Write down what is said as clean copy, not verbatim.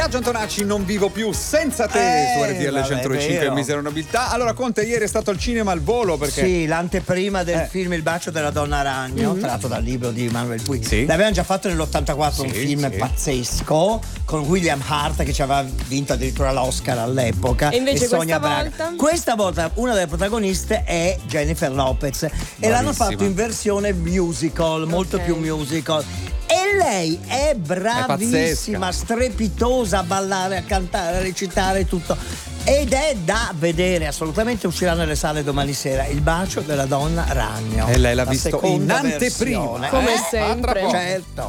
Antonacci, non vivo più senza te su RTL 105 e Misera Nobiltà. Allora Conte, ieri è stato al cinema al volo perché sì, l'anteprima del film Il bacio della donna ragno, tratto dal libro di Manuel Puig. Sì. L'avevano già fatto nell'84, un film pazzesco con William Hart che ci aveva vinto addirittura l'Oscar all'epoca, e invece Sonia questa Braga. volta? Questa volta una delle protagoniste è Jennifer Lopez e l'hanno fatto in versione musical, molto più musical. E lei è bravissima, strepitosa a ballare, a cantare, a recitare, tutto. Ed è da vedere, assolutamente. Uscirà nelle sale domani sera Il bacio della donna ragno. E lei l'ha visto in seconda anteprima. versione. Come sempre. Certo.